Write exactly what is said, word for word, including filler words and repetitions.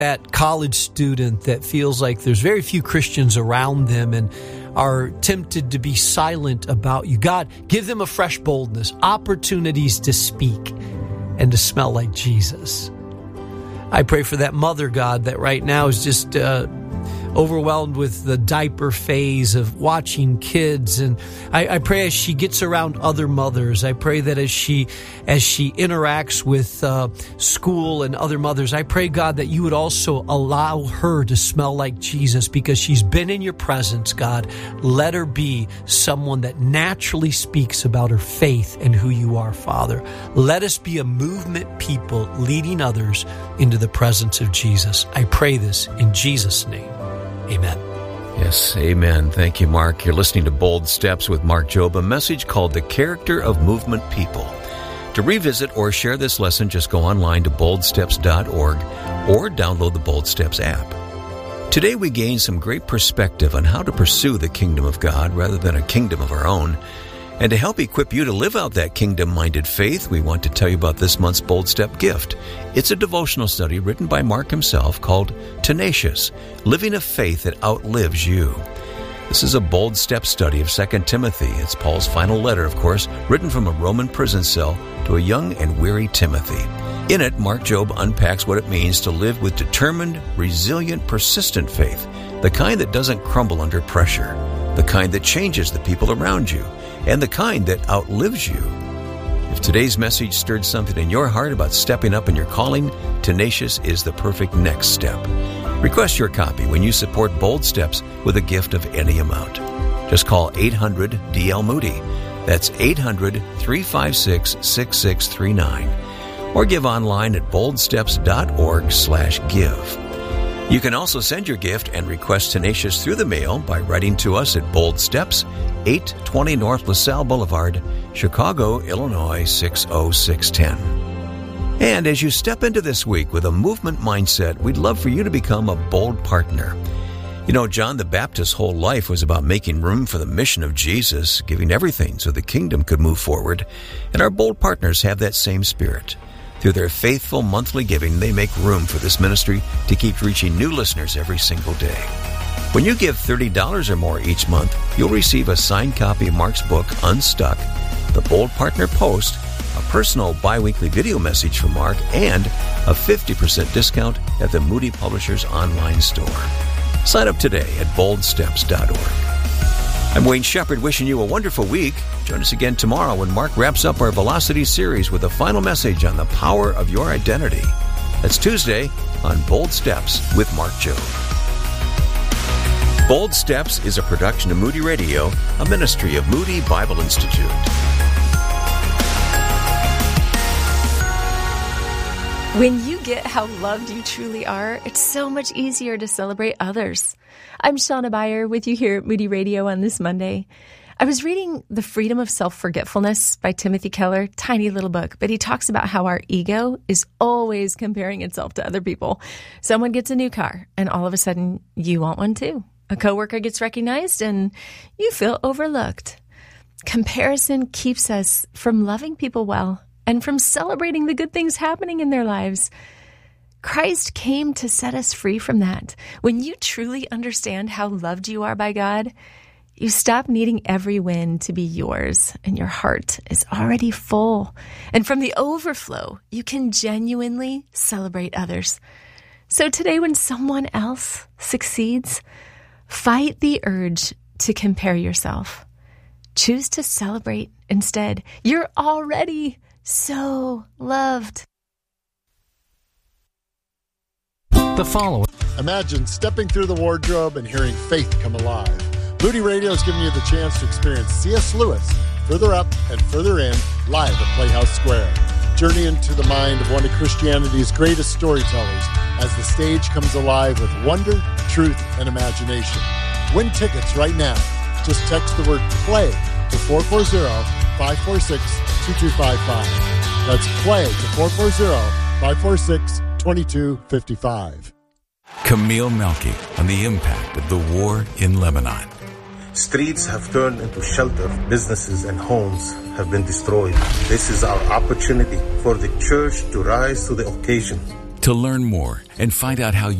that college student that feels like there's very few Christians around them and are tempted to be silent about you. God, give them a fresh boldness, opportunities to speak and to smell like Jesus. I pray for that mother, God, that right now is just uh, overwhelmed with the diaper phase of watching kids. And I, I pray as she gets around other mothers, I pray that as she as she interacts with uh, school and other mothers, I pray, God, that you would also allow her to smell like Jesus because she's been in your presence, God. Let her be someone that naturally speaks about her faith and who you are, Father. Let us be a movement people leading others into the presence of Jesus. I pray this in Jesus' name. Amen. Yes, amen. Thank you, Mark. You're listening to Bold Steps with Mark Jobe, a message called The Character of Movement People. To revisit or share this lesson, just go online to bold steps dot org or download the Bold Steps app. Today we gain some great perspective on how to pursue the kingdom of God rather than a kingdom of our own. And to help equip you to live out that kingdom-minded faith, we want to tell you about this month's Bold Step gift. It's a devotional study written by Mark himself called Tenacious, Living a Faith That Outlives You. This is a Bold Step study of Second Timothy. It's Paul's final letter, of course, written from a Roman prison cell to a young and weary Timothy. In it, Mark Jobe unpacks what it means to live with determined, resilient, persistent faith, the kind that doesn't crumble under pressure, the kind that changes the people around you, and the kind that outlives you. If today's message stirred something in your heart about stepping up in your calling, Tenacious is the perfect next step. Request your copy when you support Bold Steps with a gift of any amount. Just call eight hundred D L Moody. That's eight hundred, three five six, six six three nine. Or give online at bold steps dot org slash give. You can also send your gift and request Tenacious through the mail by writing to us at Bold Steps, eight twenty North LaSalle Boulevard, Chicago, Illinois six oh six one oh. And as you step into this week with a movement mindset, we'd love for you to become a bold partner. You know, John the Baptist's whole life was about making room for the mission of Jesus, giving everything so the kingdom could move forward. And our bold partners have that same spirit. Through their faithful monthly giving, they make room for this ministry to keep reaching new listeners every single day. When you give thirty dollars or more each month, you'll receive a signed copy of Mark's book, Unstuck, the Bold Partner Post, a personal bi-weekly video message from Mark, and a fifty percent discount at the Moody Publishers online store. Sign up today at bold steps dot org. I'm Wayne Shepherd wishing you a wonderful week. Join us again tomorrow when Mark wraps up our Velocity series with a final message on the power of your identity. That's Tuesday on Bold Steps with Mark Jobe. Bold Steps is a production of Moody Radio, a ministry of Moody Bible Institute. When you get how loved you truly are, it's so much easier to celebrate others. I'm Shauna Beyer with you here at Moody Radio on this Monday. I was reading The Freedom of Self-Forgetfulness by Timothy Keller, tiny little book, but he talks about how our ego is always comparing itself to other people. Someone gets a new car, and all of a sudden, you want one too. A coworker gets recognized, and you feel overlooked. Comparison keeps us from loving people well and from celebrating the good things happening in their lives. Christ came to set us free from that. When you truly understand how loved you are by God, you stop needing every win to be yours, and your heart is already full. And from the overflow, you can genuinely celebrate others. So today, when someone else succeeds, fight the urge to compare yourself. Choose to celebrate instead. You're already so loved. The following. Imagine stepping through the wardrobe and hearing faith come alive. Moody Radio is giving you the chance to experience C S Lewis, Further Up and Further In, live at Playhouse Square. Journey into the mind of one of Christianity's greatest storytellers as the stage comes alive with wonder, truth, and imagination. Win tickets right now. Just text the word PLAY to four four zero, five four six, two two five five. That's PLAY to four four zero, five four six, two two five five. Camille Melky on the impact of the war in Lebanon. Streets have turned into shelter. Businesses and homes have been destroyed. This is our opportunity for the church to rise to the occasion. To learn more and find out how